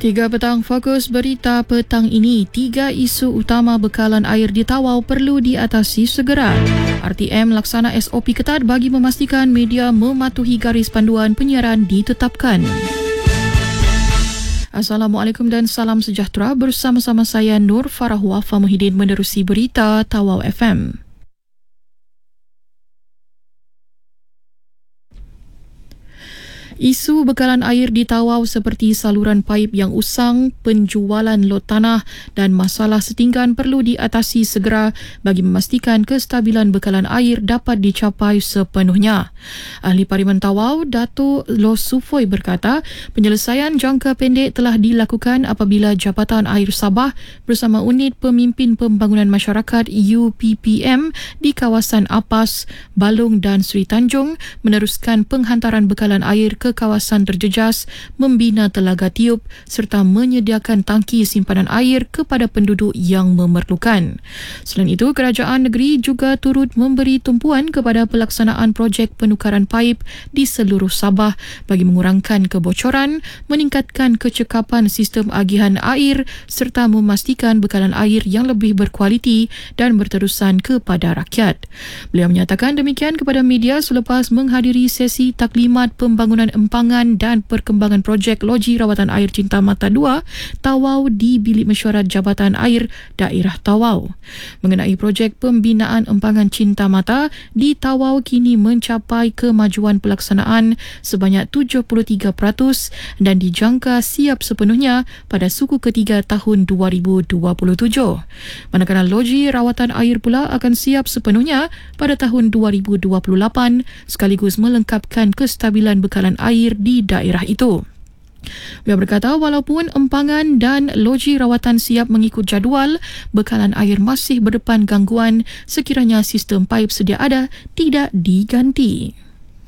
3 petang, fokus berita petang ini. 3 isu utama bekalan air di Tawau perlu diatasi segera. RTM laksana SOP ketat bagi memastikan media mematuhi garis panduan penyiaran ditetapkan. Assalamualaikum dan salam sejahtera, bersama-sama saya Nur Farah Wafa Muhyiddin menerusi berita Tawau FM. Isu bekalan air di Tawau seperti saluran paip yang usang, penjualan lot tanah dan masalah setinggan perlu diatasi segera bagi memastikan kestabilan bekalan air dapat dicapai sepenuhnya. Ahli Parlimen Tawau, Dato' Los Sufoi berkata, penyelesaian jangka pendek telah dilakukan apabila Jabatan Air Sabah bersama Unit Pemimpin Pembangunan Masyarakat UPPM di kawasan Apas, Balong dan Sri Tanjung meneruskan penghantaran bekalan air ke kawasan terjejas, membina telaga tiup serta menyediakan tangki simpanan air kepada penduduk yang memerlukan. Selain itu, kerajaan negeri juga turut memberi tumpuan kepada pelaksanaan projek penukaran paip di seluruh Sabah bagi mengurangkan kebocoran, meningkatkan kecekapan sistem agihan air serta memastikan bekalan air yang lebih berkualiti dan berterusan kepada rakyat. Beliau menyatakan demikian kepada media selepas menghadiri sesi taklimat pembangunan empangan dan perkembangan projek Loji Rawatan Air Cinta Mata 2 Tawau di Bilik Mesyuarat Jabatan Air Daerah Tawau. Mengenai projek pembinaan empangan Cinta Mata di Tawau kini mencapai kemajuan pelaksanaan sebanyak 73% dan dijangka siap sepenuhnya pada suku ketiga tahun 2027. Manakala Loji Rawatan Air pula akan siap sepenuhnya pada tahun 2028 sekaligus melengkapkan kestabilan bekalan air di daerah itu. Beliau berkata walaupun empangan dan loji rawatan siap mengikut jadual, bekalan air masih berdepan gangguan sekiranya sistem paip sedia ada tidak diganti.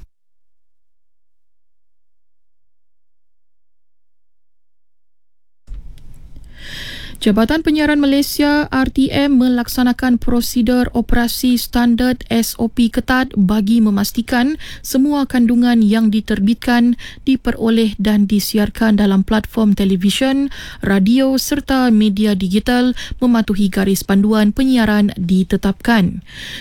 Jabatan Penyiaran Malaysia RTM melaksanakan prosedur operasi standard SOP ketat bagi memastikan semua kandungan yang diterbitkan, diperoleh dan disiarkan dalam platform televisyen, radio serta media digital mematuhi garis panduan penyiaran ditetapkan.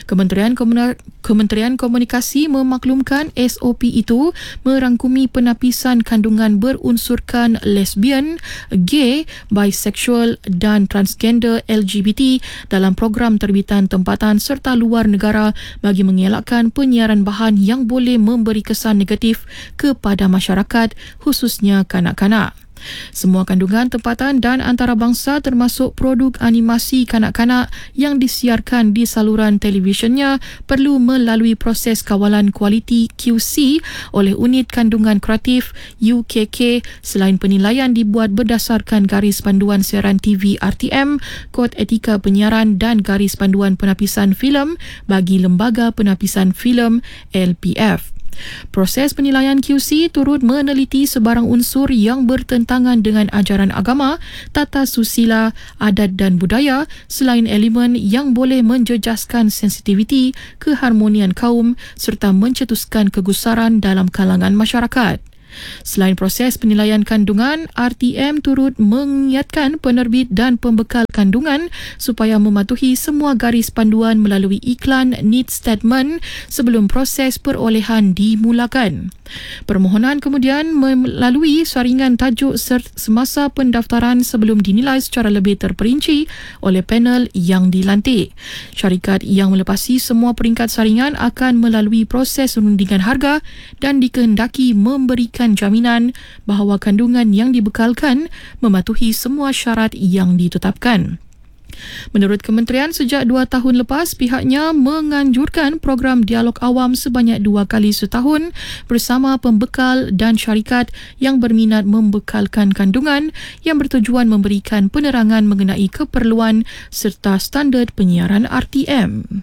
Kementerian Komunikasi memaklumkan SOP itu merangkumi penapisan kandungan berunsurkan lesbian, gay, bisexual dan transgender LGBT dalam program terbitan tempatan serta luar negara bagi mengelakkan penyiaran bahan yang boleh memberi kesan negatif kepada masyarakat, khususnya kanak-kanak. Semua kandungan tempatan dan antarabangsa termasuk produk animasi kanak-kanak yang disiarkan di saluran televisyennya perlu melalui proses kawalan kualiti QC oleh Unit Kandungan Kreatif UKK selain penilaian dibuat berdasarkan garis panduan siaran TV RTM, Kod Etika Penyiaran dan garis panduan penapisan filem bagi Lembaga Penapisan Filem LPF. Proses penilaian QC turut meneliti sebarang unsur yang bertentangan dengan ajaran agama, tata susila, adat dan budaya selain elemen yang boleh menjejaskan sensitiviti, keharmonian kaum serta mencetuskan kegusaran dalam kalangan masyarakat. Selain proses penilaian kandungan, RTM turut mengingatkan penerbit dan pembekal kandungan supaya mematuhi semua garis panduan melalui iklan need statement sebelum proses perolehan dimulakan. Permohonan kemudian melalui saringan tajuk semasa pendaftaran sebelum dinilai secara lebih terperinci oleh panel yang dilantik. Syarikat yang melepasi semua peringkat saringan akan melalui proses rundingan harga dan dikehendaki memberikan jaminan bahawa kandungan yang dibekalkan mematuhi semua syarat yang ditetapkan. Menurut kementerian, sejak 2 tahun lepas, pihaknya menganjurkan program dialog awam sebanyak 2 kali setahun bersama pembekal dan syarikat yang berminat membekalkan kandungan yang bertujuan memberikan penerangan mengenai keperluan serta standard penyiaran RTM.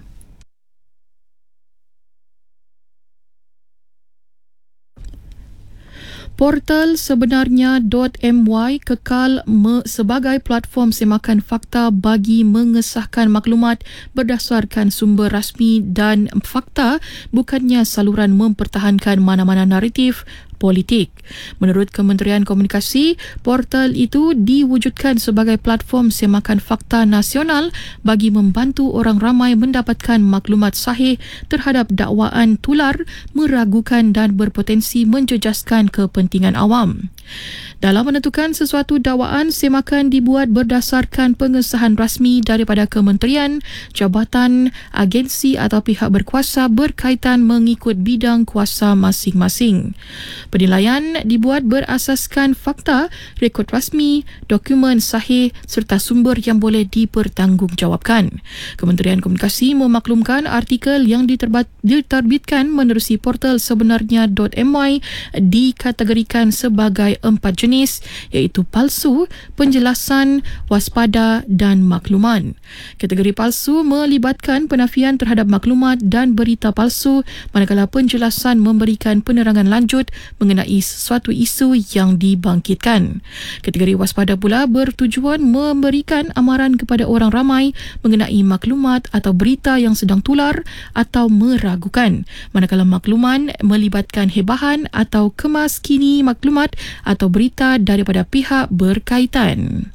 Portal sebenarnya.my kekal sebagai platform semakan fakta bagi mengesahkan maklumat berdasarkan sumber rasmi dan fakta, bukannya saluran mempertahankan mana-mana naratif politik. Menurut Kementerian Komunikasi, portal itu diwujudkan sebagai platform semakan fakta nasional bagi membantu orang ramai mendapatkan maklumat sahih terhadap dakwaan tular, meragukan dan berpotensi menjejaskan kepentingan awam. Dalam menentukan sesuatu dakwaan, semakan dibuat berdasarkan pengesahan rasmi daripada kementerian, jabatan, agensi atau pihak berkuasa berkaitan mengikut bidang kuasa masing-masing. Penilaian dibuat berasaskan fakta, rekod rasmi, dokumen sahih serta sumber yang boleh dipertanggungjawabkan. Kementerian Komunikasi memaklumkan artikel yang diterbitkan menerusi portal sebenarnya.my dikategorikan sebagai 4 jenis, iaitu palsu, penjelasan, waspada dan makluman. Kategori palsu melibatkan penafian terhadap maklumat dan berita palsu, manakala penjelasan memberikan penerangan lanjut mengenai sesuatu isu yang dibangkitkan. Kategori waspada pula bertujuan memberikan amaran kepada orang ramai mengenai maklumat atau berita yang sedang tular atau meragukan, manakala makluman melibatkan hebahan atau kemaskini maklumat atau berita daripada pihak berkaitan.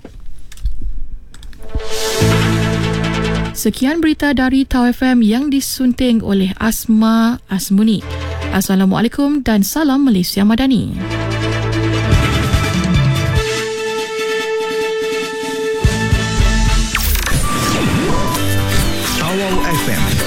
Sekian berita dari Tau FM yang disunting oleh Asma Asmuni. Assalamualaikum dan salam Malaysia Madani.